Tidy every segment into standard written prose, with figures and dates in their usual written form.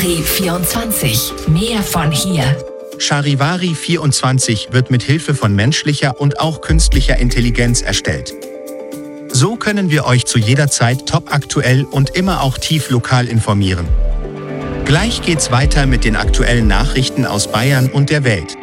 Charivari 24. Mehr von hier. Charivari 24 wird mit Hilfe von menschlicher und auch künstlicher Intelligenz erstellt. So können wir euch zu jeder Zeit topaktuell und immer auch tief lokal informieren. Gleich geht's weiter mit den aktuellen Nachrichten aus Bayern und der Welt.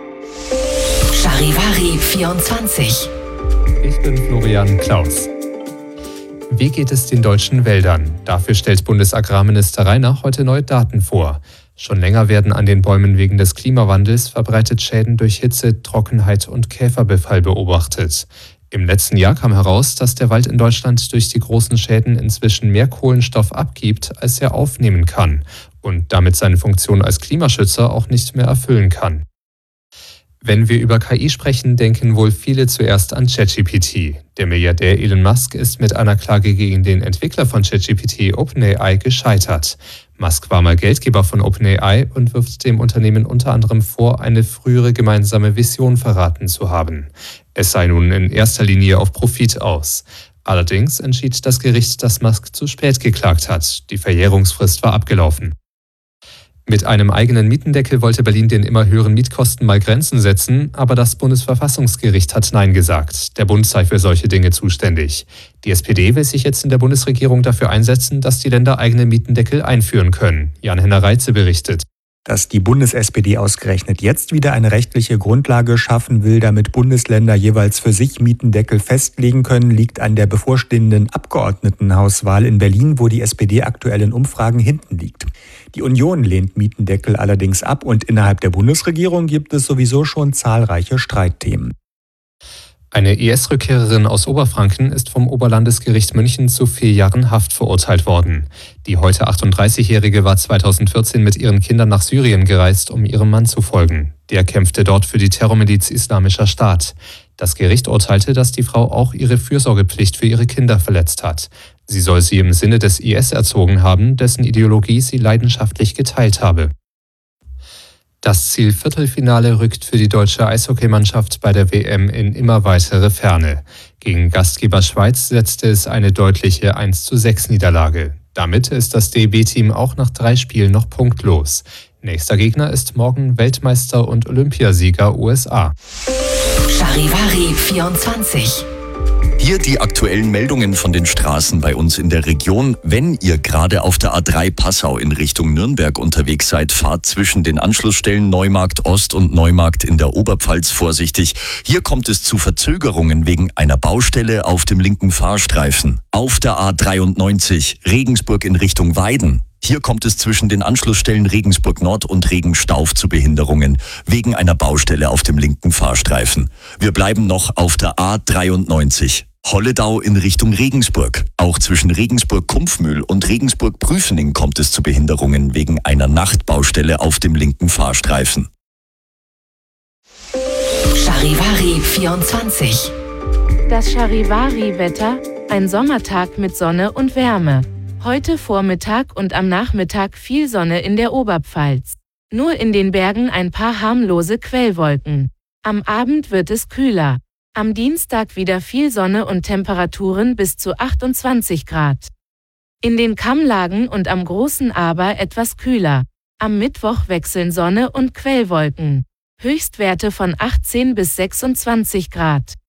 Charivari 24. Ich bin Florian Klaus. Wie geht es den deutschen Wäldern? Dafür stellt Bundesagrarminister Reiner heute neue Daten vor. Schon länger werden an den Bäumen wegen des Klimawandels verbreitet Schäden durch Hitze, Trockenheit und Käferbefall beobachtet. Im letzten Jahr kam heraus, dass der Wald in Deutschland durch die großen Schäden inzwischen mehr Kohlenstoff abgibt, als er aufnehmen kann und damit seine Funktion als Klimaschützer auch nicht mehr erfüllen kann. Wenn wir über KI sprechen, denken wohl viele zuerst an ChatGPT. Der Milliardär Elon Musk ist mit einer Klage gegen den Entwickler von ChatGPT, OpenAI, gescheitert. Musk war mal Geldgeber von OpenAI und wirft dem Unternehmen unter anderem vor, eine frühere gemeinsame Vision verraten zu haben. Es sei nun in erster Linie auf Profit aus. Allerdings entschied das Gericht, dass Musk zu spät geklagt hat. Die Verjährungsfrist war abgelaufen. Mit einem eigenen Mietendeckel wollte Berlin den immer höheren Mietkosten mal Grenzen setzen, aber das Bundesverfassungsgericht hat Nein gesagt. Der Bund sei für solche Dinge zuständig. Die SPD will sich jetzt in der Bundesregierung dafür einsetzen, dass die Länder eigene Mietendeckel einführen können. Jan-Henner Reitze berichtet. Dass die Bundes-SPD ausgerechnet jetzt wieder eine rechtliche Grundlage schaffen will, damit Bundesländer jeweils für sich Mietendeckel festlegen können, liegt an der bevorstehenden Abgeordnetenhauswahl in Berlin, wo die SPD aktuell in Umfragen hinten liegt. Die Union lehnt Mietendeckel allerdings ab und innerhalb der Bundesregierung gibt es sowieso schon zahlreiche Streitthemen. Eine IS-Rückkehrerin aus Oberfranken ist vom Oberlandesgericht München zu 4 Jahren Haft verurteilt worden. Die heute 38-Jährige war 2014 mit ihren Kindern nach Syrien gereist, um ihrem Mann zu folgen. Der kämpfte dort für die Terrormiliz Islamischer Staat. Das Gericht urteilte, dass die Frau auch ihre Fürsorgepflicht für ihre Kinder verletzt hat. Sie soll sie im Sinne des IS erzogen haben, dessen Ideologie sie leidenschaftlich geteilt habe. Das Ziel Viertelfinale rückt für die deutsche Eishockeymannschaft bei der WM in immer weitere Ferne. Gegen Gastgeber Schweiz setzte es eine deutliche 1:6 Niederlage. Damit ist das DEB-Team auch nach 3 Spielen noch punktlos. Nächster Gegner ist morgen Weltmeister und Olympiasieger USA. Charivari 24. Hier die aktuellen Meldungen von den Straßen bei uns in der Region. Wenn ihr gerade auf der A3 Passau in Richtung Nürnberg unterwegs seid, fahrt zwischen den Anschlussstellen Neumarkt Ost und Neumarkt in der Oberpfalz vorsichtig. Hier kommt es zu Verzögerungen wegen einer Baustelle auf dem linken Fahrstreifen. Auf der A93 Regensburg in Richtung Weiden. Hier kommt es zwischen den Anschlussstellen Regensburg Nord und Regenstauf zu Behinderungen wegen einer Baustelle auf dem linken Fahrstreifen. Wir bleiben noch auf der A93. Holledau in Richtung Regensburg. Auch zwischen Regensburg-Kumpfmühl und Regensburg-Prüfening kommt es zu Behinderungen wegen einer Nachtbaustelle auf dem linken Fahrstreifen. Charivari 24. Das Charivari-Wetter, ein Sommertag mit Sonne und Wärme. Heute Vormittag und am Nachmittag viel Sonne in der Oberpfalz. Nur in den Bergen ein paar harmlose Quellwolken. Am Abend wird es kühler. Am Dienstag wieder viel Sonne und Temperaturen bis zu 28 Grad. In den Kammlagen und am Großen Aber etwas kühler. Am Mittwoch wechseln Sonne und Quellwolken. Höchstwerte von 18 bis 26 Grad.